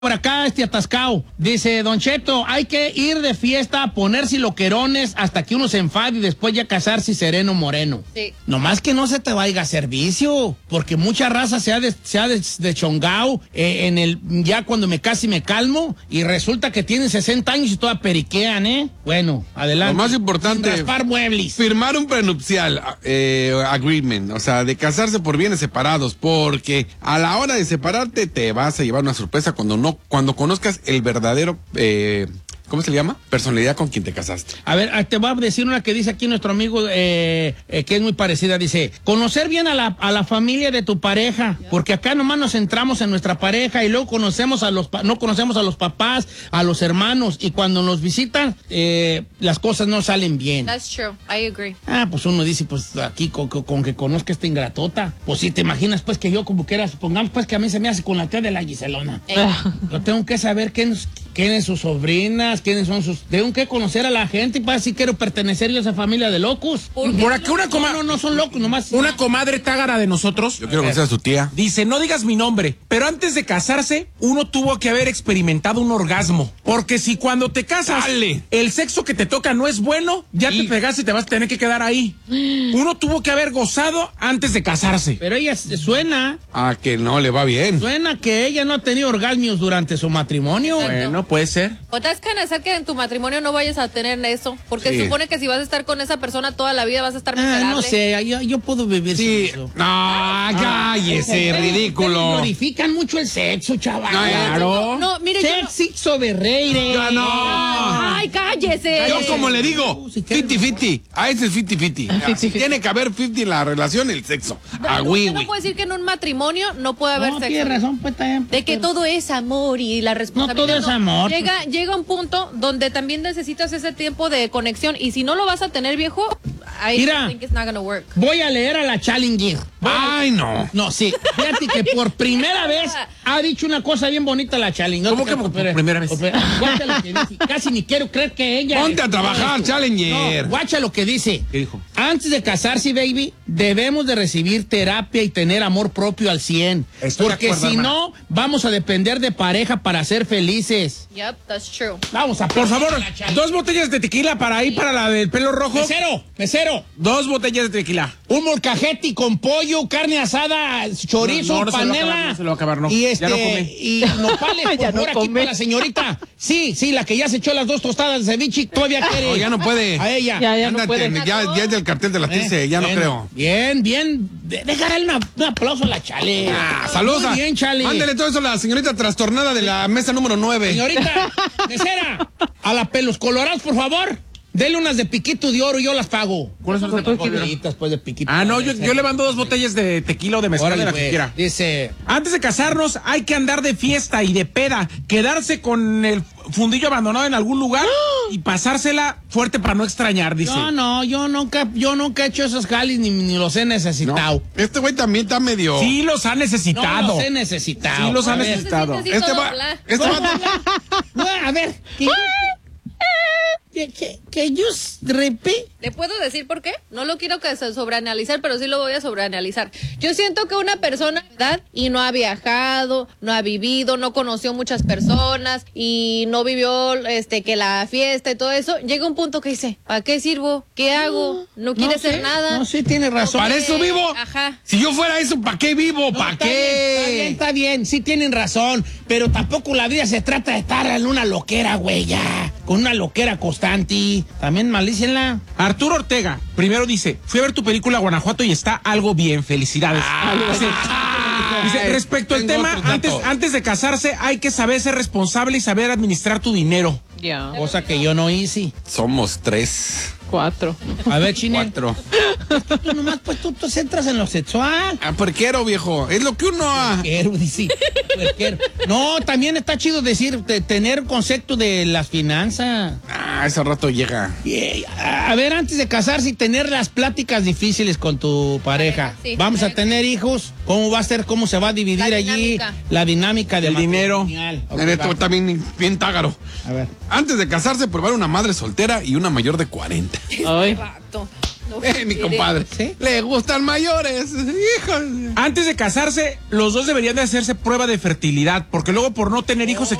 Por acá, atascado. Dice, Don Cheto, hay que ir de fiesta, ponerse loquerones hasta que uno se enfade y después ya casarse sereno moreno. Sí. Nomás que no se te vaya a servicio, porque mucha raza se ha deschongado ya cuando me case y me calmo, y resulta que tienen 60 años y toda periquean, ¿eh? Bueno, adelante. Lo más importante, sin raspar muebles. Firmar un prenupcial agreement, o sea, de casarse por bienes separados, porque a la hora de separarte te vas a llevar una sorpresa cuando conozcas el verdadero, ¿cómo se le llama? Personalidad con quien te casaste. A ver, te voy a decir una que dice aquí nuestro amigo, que es muy parecida. Dice, conocer bien a la familia de tu pareja, porque acá nomás nos centramos en nuestra pareja y luego no conocemos a los papás, a los hermanos, y cuando nos visitan, las cosas no salen bien. That's true, I agree. Pues uno dice, pues aquí con que conozca esta ingratota. Pues si te imaginas, pues que yo como quiera, supongamos pues que a mí se me hace con la tía de la Giselona. Yo tengo que saber quiénes sus sobrinas, quiénes son sus... Tengo que conocer a la gente y para si quiero pertenecer yo a esa familia de locos. Por aquí una comadre... No son locos, nomás... Una comadre tágara de nosotros... Yo quiero conocer a su tía. Dice, no digas mi nombre, pero antes de casarse, uno tuvo que haber experimentado un orgasmo. Porque si cuando te casas, el sexo que te toca no es bueno, ya te pegaste y te vas a tener que quedar ahí. Uno tuvo que haber gozado antes de casarse. Pero ella suena... que no le va bien. Suena que ella no ha tenido orgasmos durante su matrimonio. Bueno, puede ser. O te has canazar que en tu matrimonio no vayas a tener eso, porque supone que si vas a estar con esa persona toda la vida vas a estar miserable. No sé, yo puedo vivir sin eso. No, cállese, ridículo. Glorifican mucho el sexo, chaval. Claro. No, mire, sexo de rey. No. Ay, cállese. Yo como le digo, 50-50. A ese es 50-50. Tiene que haber 50 en la relación, el sexo. Usted no puede decir que en un matrimonio no puede haber sexo. Tiene razón, pues también. De que todo es amor y la responsabilidad. No todo es amor. Llega un punto donde también necesitas ese tiempo de conexión y si no lo vas a tener, viejo, I think it's not gonna work. Voy a leer a la Challenger. No. No, sí. Fíjate que por primera vez ha dicho una cosa bien bonita la Challenger. ¿Cómo que por primera vez? Guacha lo que dice. Casi ni quiero creer que ella... Ponte a trabajar, Challenger. No, guacha lo que dice. ¿Qué dijo? Antes de casarse, baby, debemos de recibir terapia y tener amor propio al 100. Porque si no, vamos a depender de pareja para ser felices. Yep, that's true. Vamos a... Por favor, 2 botellas de tequila para la del pelo rojo. Mesero. 2 botellas de tequila. Un molcajete con pollo, carne asada, chorizo, panela. No se lo va a acabar, no. Y ya no come. y nopales, por favor, aquí para la señorita. Sí, la que ya se echó las 2 tostadas de ceviche, todavía quiere. No, ya no puede. A ella. Ya no puede. Ya es del cartel de la TICE, ya no creo. Bien. Déjale un aplauso a la Chale. Saludos. Muy bien, Chale. Mándele todo eso a la señorita trastornada de la mesa número 9. Señorita, mesera, a la pelos colorados, por favor. Dele unas de piquito de oro y yo las pago. ¿Cuáles son las de piquito? Después de piquito. No, yo le mando 2 botellas de tequila o de mezcal, de la que quiera. Dice... Antes de casarnos hay que andar de fiesta y de peda, quedarse con el fundillo abandonado en algún lugar y pasársela fuerte para no extrañar, dice. No, yo nunca he hecho esos jalis ni los he necesitado. No. Este güey también está medio... Sí los ha necesitado. No los he necesitado. Sí los ha necesitado. A ver, que yo repite. ¿Le puedo decir por qué? No lo quiero que se sobreanalizar, pero sí lo voy a sobreanalizar. Yo siento que una persona, ¿verdad? Y no ha viajado, no ha vivido, no conoció muchas personas y no vivió que la fiesta y todo eso, llega un punto que dice, ¿para qué sirvo? ¿Qué hago? No quiere hacer nada. No, sí, tiene razón. ¿Para eso vivo? Ajá. Si yo fuera eso, ¿para qué vivo? ¿Para qué? Está bien, sí tienen razón, pero tampoco la vida se trata de estar en una loquera, güey, ya. Con una loquera constante. También malícenla. Arturo Ortega, primero dice, fui a ver tu película Guanajuato y está algo bien, felicidades. Dice, respecto al tema, antes de casarse hay que saber ser responsable y saber administrar tu dinero. Ya. Cosa que yo no hice. Somos 3. 4. A ver, Chinel. 4. Tú nomás, pues tú te centras en lo sexual. Puerquero, viejo. Es lo que uno ha... Puerquero, dice. Puerquero. No, también está chido decir, tener concepto de las finanzas. Ese rato llega. A ver, antes de casarse y tener las pláticas difíciles con tu pareja. Sí, Vamos a tener hijos. ¿Cómo va a ser? ¿Cómo se va a dividir allí la dinámica del dinero? Esto también bien tágaro. A ver. Antes de casarse, probar una madre soltera y una mayor de 40. Ay. Mi compadre. ¿Sí? Le gustan mayores. Híjole. Antes de casarse, los dos deberían de hacerse prueba de fertilidad, porque luego por no tener hijos se